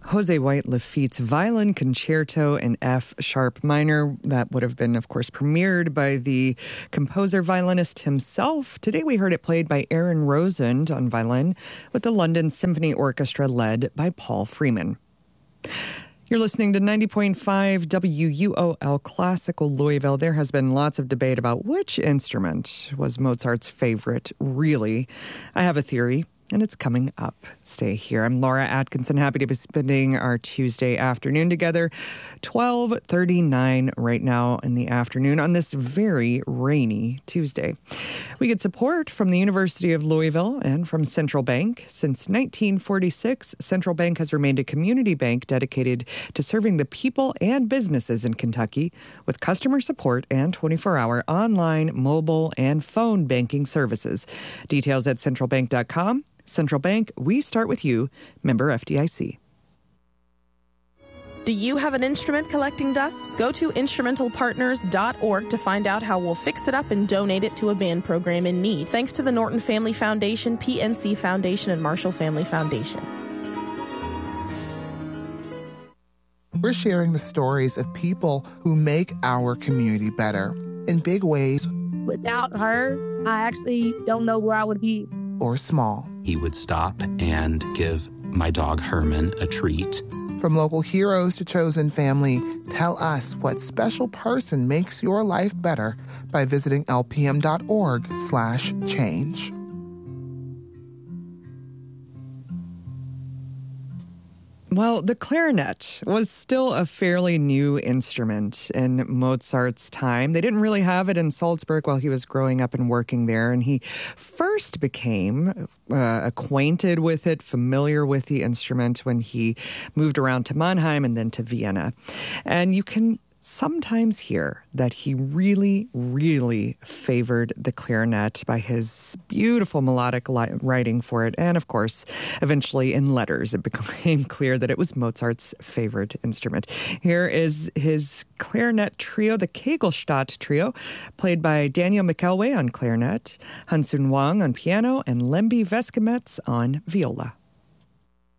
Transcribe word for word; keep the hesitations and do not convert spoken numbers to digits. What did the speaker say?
Jose White Lafitte's Violin Concerto in F sharp minor. That would have been, of course, premiered by the composer violinist himself. Today we heard it played by Aaron Rosend on violin with the London Symphony Orchestra led by Paul Freeman. You're listening to ninety point five W U O L Classical Louisville. There has been lots of debate about which instrument was Mozart's favorite, really. I have a theory, and it's coming up. Stay here. I'm Laura Atkinson, happy to be spending our Tuesday afternoon together. twelve thirty-nine right now in the afternoon on this very rainy Tuesday. We get support from the University of Louisville and from Central Bank. Since nineteen forty-six, Central Bank has remained a community bank dedicated to serving the people and businesses in Kentucky with customer support and twenty-four hour online, mobile, and phone banking services. Details at central bank dot com. Central Bank, we start with you, member F D I C. Do you have an instrument collecting dust? Go to instrumental partners dot org to find out how we'll fix it up and donate it to a band program in need. Thanks to the Norton Family Foundation, P N C Foundation, and Marshall Family Foundation. We're sharing the stories of people who make our community better in big ways. Without her, I actually don't know where I would be. Or small. He would stop and give my dog Herman a treat. From local heroes to chosen family, tell us what special person makes your life better by visiting L P M dot org slash change. Well, the clarinet was still a fairly new instrument in Mozart's time. They didn't really have it in Salzburg while he was growing up and working there. And he first became uh, acquainted with it, familiar with the instrument when he moved around to Mannheim and then to Vienna. And you can sometimes hear that he really, really favored the clarinet by his beautiful melodic li- writing for it. And of course, eventually in letters, it became clear that it was Mozart's favorite instrument. Here is his clarinet trio, the Kegelstadt Trio, played by Daniel McElway on clarinet, Hansun Wang on piano, and Lemby Veskimetz on viola.